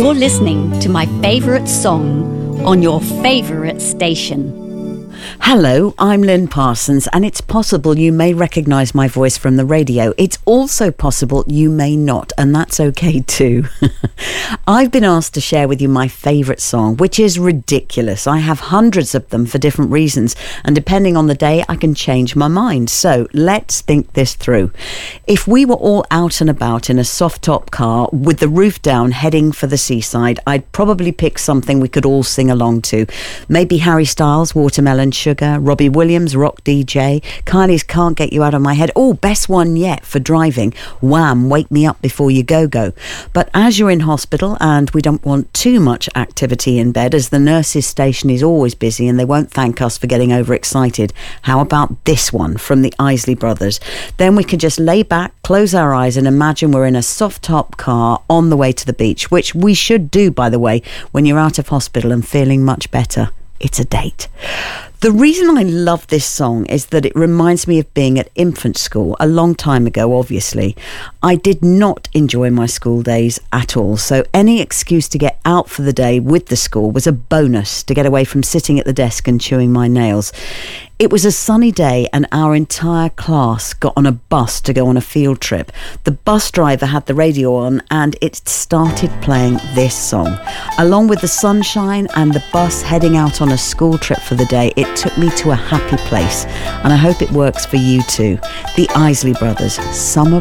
You're listening to my favourite song on your favourite station. Hello, I'm Lynn Parsons, and it's possible you may recognise my voice from the radio. It's also possible you may not, and that's okay too. I've been asked to share with you my favourite song, which is ridiculous. I have hundreds of them for different reasons, and depending on the day, I can change my mind. So let's think this through. If we were all out and about in a soft-top car with the roof down heading for the seaside, I'd probably pick something we could all sing along to. Maybe Harry Styles, Watermelon Sugar, Robbie Williams, Rock DJ, Kylie's Can't Get You Out of My Head. Oh, best one yet for driving, Wham! Wake Me Up Before You Go. But as you're in hospital and we don't want too much activity in bed, as the nurses' station is always busy and they won't thank us for getting overexcited, how about this one from the Isley Brothers? Then we can just lay back, close our eyes and imagine we're in a soft-top car on the way to the beach, which we should do, by the way, when you're out of hospital and feeling much better. It's a date. The reason I love this song is that it reminds me of being at infant school a long time ago, obviously. I did not enjoy my school days at all, so any excuse to get out for the day with the school was a bonus to get away from sitting at the desk and chewing my nails. It was a sunny day and our entire class got on a bus to go on a field trip. The bus driver had the radio on and it started playing this song. Along with the sunshine and the bus heading out on a school trip for the day, it took me to a happy place, and I hope it works for you too. The Isley Brothers, Summer